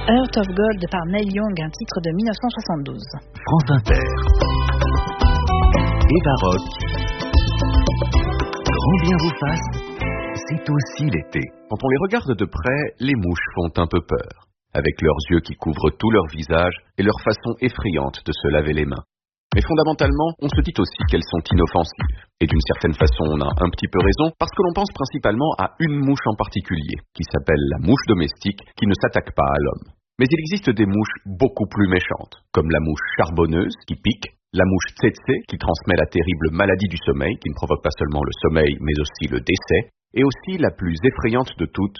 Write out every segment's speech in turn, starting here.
Heart of Gold par Neil Young, un titre de 1972. France Inter. Eva Rock. Grand bien vous fasse, c'est aussi l'été. Quand on les regarde de près, les mouches font un peu peur, avec leurs yeux qui couvrent tout leur visage et leur façon effrayante de se laver les mains. Mais fondamentalement, on se dit aussi qu'elles sont inoffensives. Et d'une certaine façon, on a un petit peu raison, parce que l'on pense principalement à une mouche en particulier, qui s'appelle la mouche domestique, qui ne s'attaque pas à l'homme. Mais il existe des mouches beaucoup plus méchantes, comme la mouche charbonneuse, qui pique, la mouche tsetse, qui transmet la terrible maladie du sommeil, qui ne provoque pas seulement le sommeil, mais aussi le décès, et aussi la plus effrayante de toutes,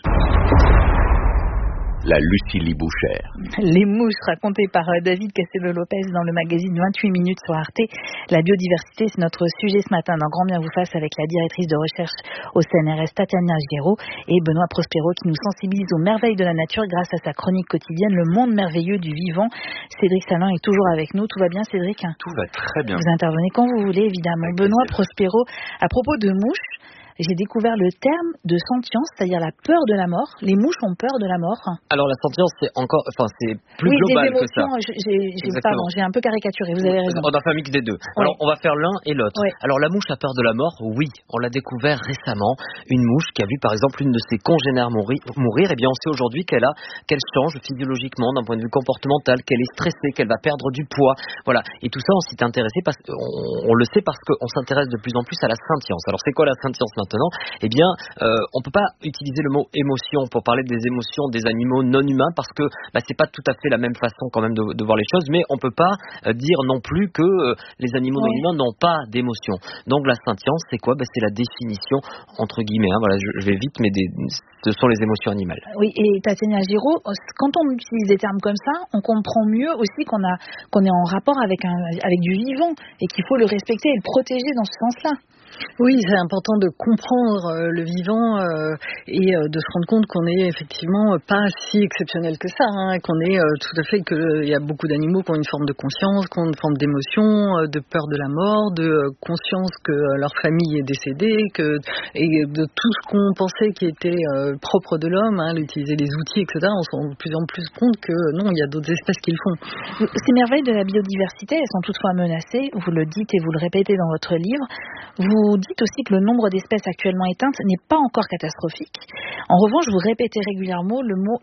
la Lucilie Bouchère. Les mouches racontées par David Castello-Lopez dans le magazine 28 minutes sur Arte. La biodiversité, c'est notre sujet ce matin dans Grand bien vous fasse avec la directrice de recherche au CNRS Tatiana Giraud et Benoît Prospero qui nous sensibilise aux merveilles de la nature grâce à sa chronique quotidienne Le monde merveilleux du vivant. Cédric Salin est toujours avec nous. Tout va bien, Cédric? Tout va très bien. Vous intervenez quand vous voulez, évidemment. Benoît Prospero, à propos de mouches, j'ai découvert le terme de sentience, c'est-à-dire la peur de la mort. Les mouches ont peur de la mort. Alors la sentience, c'est plus global que ça. J'ai un peu caricaturé, vous avez raison. On a fait un mix des deux. Alors on va faire l'un et l'autre. Oui. Alors la mouche a peur de la mort, oui. On l'a découvert récemment. Une mouche qui a vu par exemple une de ses congénères mourir. Eh bien on sait aujourd'hui qu'elle change physiologiquement d'un point de vue comportemental, qu'elle est stressée, qu'elle va perdre du poids. Voilà. Et tout ça, on s'y est intéressé parce qu'on le sait parce qu'on s'intéresse de plus en plus à la sentience. Alors c'est quoi la sentience maintenant? Eh bien, on peut pas utiliser le mot émotion pour parler des émotions des animaux non humains parce que c'est pas tout à fait la même façon quand même de voir les choses, mais on peut pas dire non plus que les animaux non humains n'ont pas d'émotion. Donc la sentience, c'est quoi? C'est la définition entre guillemets. Voilà, je vais vite, mais ce sont les émotions animales. Oui, et Tatiana Giraud, quand on utilise des termes comme ça, on comprend mieux aussi qu'on est en rapport avec du vivant et qu'il faut le respecter et le protéger dans ce sens-là. Oui, c'est important de comprendre le vivant et de se rendre compte qu'on est effectivement pas si exceptionnel que ça, qu'on est tout à fait qu'il y a beaucoup d'animaux qui ont une forme de conscience, qui ont une forme d'émotion, de peur de la mort, de conscience que leur famille est décédée, et de tout ce qu'on pensait qui était propre de l'homme, d'utiliser les outils, etc. On se rend de plus en plus compte que non, il y a d'autres espèces qui le font. Ces merveilles de la biodiversité, elles sont toutefois menacées, vous le dites et vous le répétez dans votre livre. Vous dites aussi que le nombre d'espèces actuellement éteintes n'est pas encore catastrophique. En revanche, vous répétez régulièrement le mot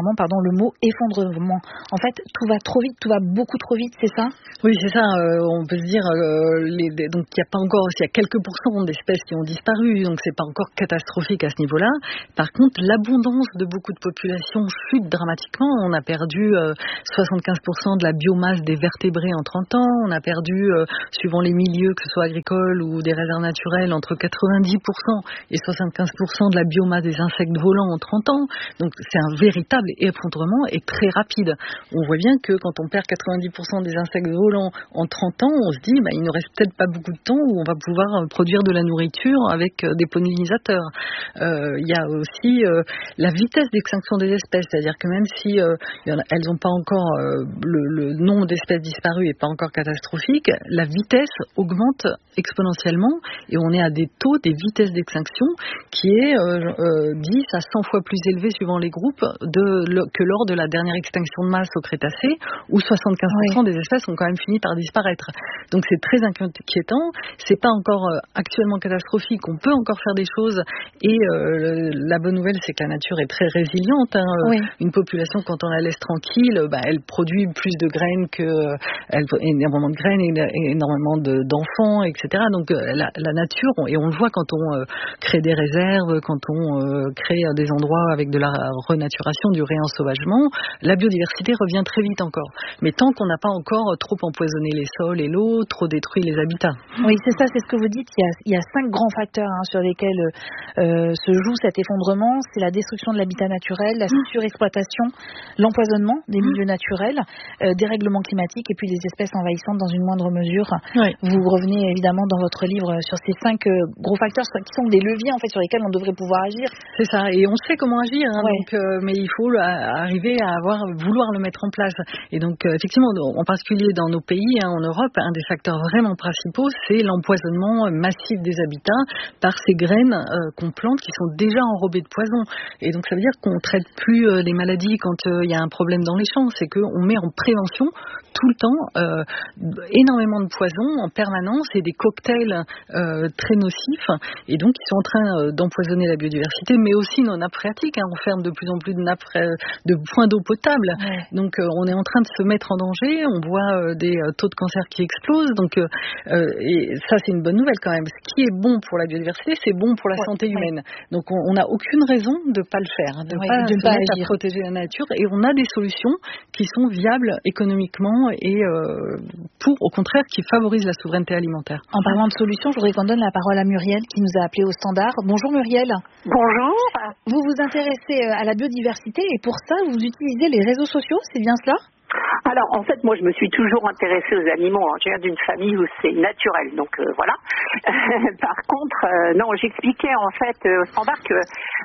effondrement. En fait, tout va trop vite, tout va beaucoup trop vite, c'est ça? Oui, c'est ça. On peut se dire donc il y a pas encore, il y a quelques pourcents d'espèces qui ont disparu, donc c'est pas encore catastrophique à ce niveau-là. Par contre, l'abondance de beaucoup de populations chute dramatiquement. On a perdu 75% de la biomasse des vertébrés en 30 ans. On a perdu, suivant les milieux, que ce soit agricoles ou des réserves naturelles, entre 90% et 75% de la biomasse des insectes volants en 30 ans. Donc c'est un véritable effondrement et très rapide. On voit bien que quand on perd 90% des insectes volants en 30 ans, on se dit il ne reste peut-être pas beaucoup de temps où on va pouvoir produire de la nourriture avec des pollinisateurs. Il y a aussi la vitesse d'extinction des espèces, c'est-à-dire que même si elles n'ont pas encore le nombre d'espèces disparues n'est pas encore catastrophique, la vitesse augmente exponentiellement et on est à des taux, des vitesses d'extinction qui est 10 à 100 fois plus élevé suivant les groupes que lors de la dernière extinction de masse au Crétacé où 75% des espèces ont quand même fini par disparaître. Donc c'est très inquiétant, c'est pas encore actuellement catastrophique, on peut encore faire des choses et la bonne nouvelle c'est que la nature est très résiliente. Une population quand on la laisse tranquille, elle produit plus de graines énormément de graines et énormément d'enfants, etc. Donc la nature, et on le voit quand on crée des réserves, quand on crée des endroits avec de la renaturation, du réensauvagement, la biodiversité revient très vite encore. Mais tant qu'on n'a pas encore trop empoisonné les sols et l'eau, trop détruit les habitats. Oui, c'est ça, c'est ce que vous dites. Il y a 5 grands facteurs sur lesquels se joue cet effondrement. C'est la destruction de l'habitat naturel, la surexploitation, l'empoisonnement des milieux naturels, dérèglement climatique et puis les espèces envahissantes dans une moindre mesure. Oui. Vous revenez évidemment dans votre livre sur ces 5 gros facteurs qui sont des leviers en fait sur lesquels on devrait pouvoir agir. C'est ça, et on sait comment agir, hein, ouais. donc, mais il faut arriver à vouloir le mettre en place. Et donc effectivement, en particulier dans nos pays, en Europe, un des facteurs vraiment principaux, c'est l'empoisonnement massif des habitats par ces graines qu'on plante qui sont déjà enrobées de poison. Et donc ça veut dire qu'on ne traite plus les maladies quand il y a un problème dans les champs, c'est qu'on met en prévention tout le temps énormément de poison en permanence et des cocktails très nocifs, et donc ils sont en train d'empoisonner la biodiversité, mais aussi nos nappes phréatiques. On ferme de plus en plus de points d'eau potable, donc on est en train de se mettre en danger, on voit des taux de cancer qui explosent, donc et ça c'est une bonne nouvelle quand même. Ce qui est bon pour la biodiversité, c'est bon pour la santé humaine, donc on n'a aucune raison de ne pas le faire, de ne pas agir, à protéger la nature, et on a des solutions qui sont viables économiquement et au contraire qui favorisent la souveraineté alimentaire. En parlant de solutions, je voudrais qu'on donne la parole à Muriel qui nous a appelé au standard. Bonjour Muriel. Bonjour. Vous vous intéressez à la biodiversité et pour ça vous utilisez les réseaux sociaux, c'est bien cela ? Alors, en fait, moi, je me suis toujours intéressée aux animaux. Je viens d'une famille où c'est naturel, donc voilà. Par contre, non, j'expliquais en fait au standard que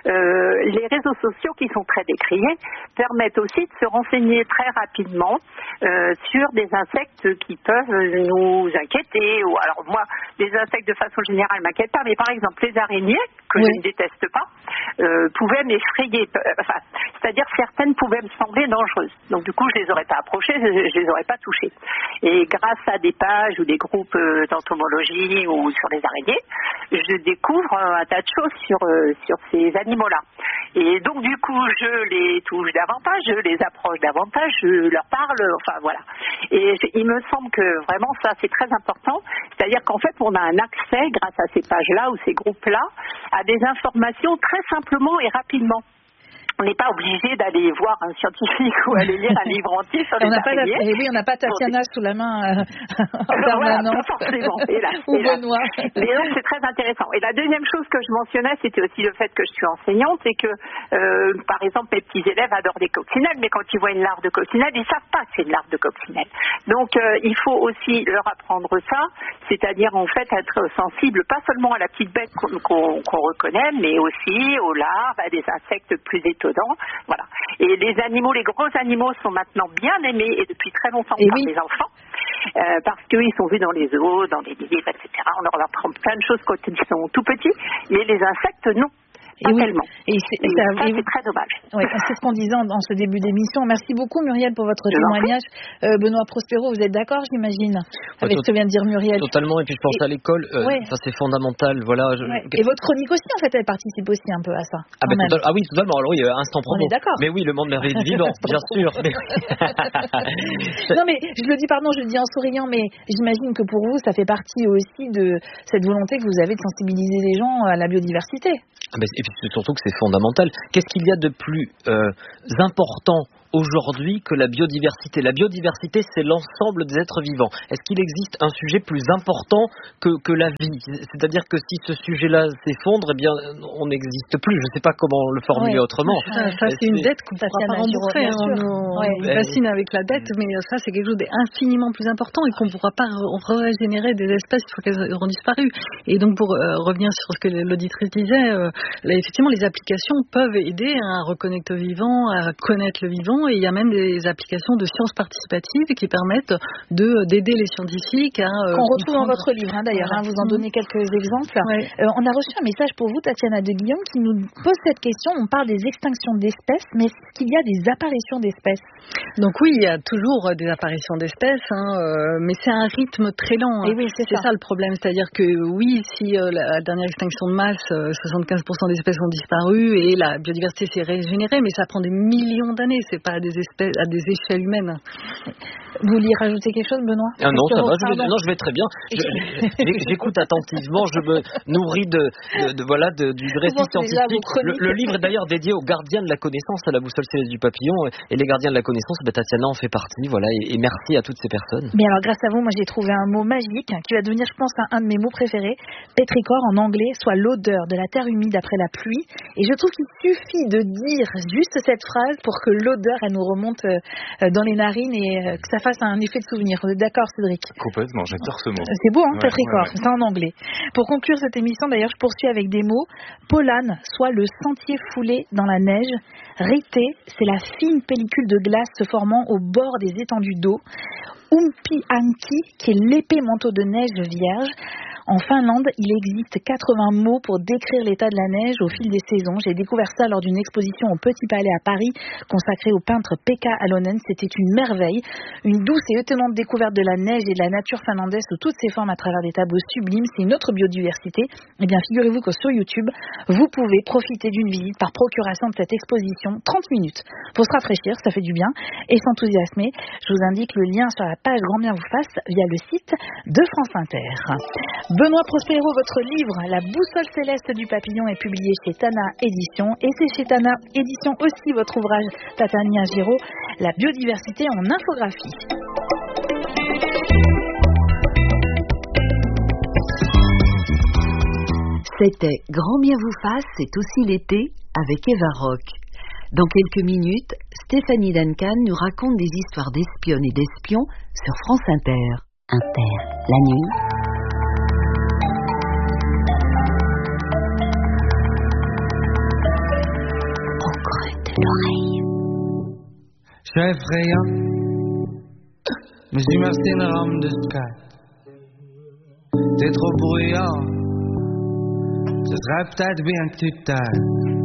les réseaux sociaux qui sont très décriés permettent aussi de se renseigner très rapidement sur des insectes qui peuvent nous inquiéter. Ou alors moi, les insectes de façon générale m'inquiètent pas, mais par exemple les araignées que je ne déteste pas pouvaient m'effrayer. Enfin, c'est-à-dire certaines pouvaient me sembler dangereuses. Donc du coup, je les aurais pas approchées, je les aurais pas touchées. Et grâce à des pages ou des groupes d'entomologie ou sur les araignées, je découvre un tas de choses sur ces animaux-là. Et donc du coup, je les touche davantage, je les approche davantage, je leur parle, enfin voilà. Et il me semble que vraiment ça c'est très important, c'est-à-dire qu'en fait on a un accès grâce à ces pages-là ou ces groupes-là à des informations très simplement et rapidement. On n'est pas obligé d'aller voir un scientifique ou aller lire un livre entier sur les araignées. Oui, on n'a pas Tatiana sous la main en permanence. Voilà, pas forcément. Ou Benoît. Mais donc c'est très intéressant. Et la deuxième chose que je mentionnais, c'était aussi le fait que je suis enseignante, c'est que, par exemple, mes petits élèves adorent les coccinelles, mais quand ils voient une larve de coccinelle, ils savent pas que c'est une larve de coccinelle. Donc il faut aussi leur apprendre ça, c'est-à-dire en fait être sensible pas seulement à la petite bête qu'on reconnaît, mais aussi aux larves, à des insectes plus étonnants. Voilà. Et les animaux, les gros animaux sont maintenant bien aimés et depuis très longtemps par les enfants parce qu'ils sont vus dans les zoos, dans les livres, etc. On leur apprend plein de choses quand ils sont tout petits, mais les insectes, non. Pas tellement. Et ça, c'est très dommage. Oui, c'est ce qu'on disait en ce début d'émission. Merci beaucoup Muriel pour votre témoignage. Benoît Prospero, vous êtes d'accord, j'imagine, avec ce que vient de dire Muriel? Totalement, et puis je pense à l'école, ça c'est fondamental. Voilà. Et votre chronique aussi, en fait, elle participe aussi un peu à ça. Oui, totalement. Alors oui, instant promo. On est d'accord. Mais oui, le monde merveilleux vivant, bien sûr. Non mais, je le dis en souriant, mais j'imagine que pour vous, ça fait partie aussi de cette volonté que vous avez de sensibiliser les gens à la biodiversité. Et puis surtout que c'est fondamental. Qu'est-ce qu'il y a de plus important aujourd'hui que la biodiversité? La biodiversité, c'est l'ensemble des êtres vivants. Est-ce qu'il existe un sujet plus important que la vie? C'est-à-dire que si ce sujet-là s'effondre, eh bien, on n'existe plus. Je ne sais pas comment le formuler autrement. Ça, c'est une dette qu'on ne pourra pas rembourser. On fascine avec la dette, mais ça, c'est quelque chose d'infiniment plus important et qu'on ne pourra pas régénérer des espèces qui auront disparu. Et donc, pour revenir sur ce que l'auditrice disait, effectivement, les applications peuvent aider à reconnaître le vivant, à connaître le vivant. Et il y a même des applications de sciences participatives qui permettent d'aider les scientifiques à... Qu'on retrouve dans votre livre, d'ailleurs. Vous en donnez quelques exemples. On a reçu un message pour vous, Tatiana de Guillaume, qui nous pose cette question. On parle des extinctions d'espèces, mais est-ce qu'il y a des apparitions d'espèces? Donc oui, il y a toujours des apparitions d'espèces, mais c'est un rythme très lent. Et oui, c'est ça le problème. C'est-à-dire que oui, si la dernière extinction de masse, 75% des espèces ont disparu et la biodiversité s'est régénérée, mais ça prend des millions d'années. C'est pas à des échelles humaines. Vous vouliez rajouter quelque chose, Benoît? Non, ça va, je vais très bien. J'écoute attentivement, je me nourris du récit scientifique. Le livre est d'ailleurs dédié aux gardiens de la connaissance, à la boussole céleste du papillon, et les gardiens de la connaissance, Tatiana en fait partie, voilà, et merci à toutes ces personnes. Mais alors, grâce à vous, moi j'ai trouvé un mot magique qui va devenir, je pense, un de mes mots préférés. Petrichor en anglais, soit l'odeur de la terre humide après la pluie. Et je trouve qu'il suffit de dire juste cette phrase pour que l'odeur elle nous remonte dans les narines et que ça fasse un effet de souvenir. Vous êtes d'accord, Cédric? Complètement, j'adore ce mot. C'est beau, hein, Petrichor, c'est en anglais. Pour conclure cette émission, d'ailleurs, je poursuis avec des mots. Pollan, soit le sentier foulé dans la neige. Rite, c'est la fine pellicule de glace se formant au bord des étendues d'eau. Umpihanki, qui est l'épais manteau de neige vierge. En Finlande, il existe 80 mots pour décrire l'état de la neige au fil des saisons. J'ai découvert ça lors d'une exposition au Petit Palais à Paris consacrée au peintre Pekka Alonen. C'était une merveille, une douce et étonnante découverte de la neige et de la nature finlandaise sous toutes ses formes à travers des tableaux sublimes. C'est une autre biodiversité. Eh bien, figurez-vous que sur YouTube, vous pouvez profiter d'une visite par procuration de cette exposition. 30 minutes pour se rafraîchir, ça fait du bien, et s'enthousiasmer. Je vous indique le lien sur la page Grand Bien vous fasse via le site de France Inter. Benoît Prospero, votre livre La boussole céleste du papillon est publié chez Tana Éditions, et c'est chez Tana Éditions aussi votre ouvrage Tatania Giraud, La biodiversité en infographie. C'était Grand Bien vous fasse, c'est aussi l'été avec Eva Rock. Dans quelques minutes, Stéphanie Duncan nous raconte des histoires d'espionnes et d'espions sur France Inter. Inter, la nuit. Je suis effrayant, mais j'imagine une rame de sky. T'es trop bruyant, ce serait peut-être bien que tu t'aimes.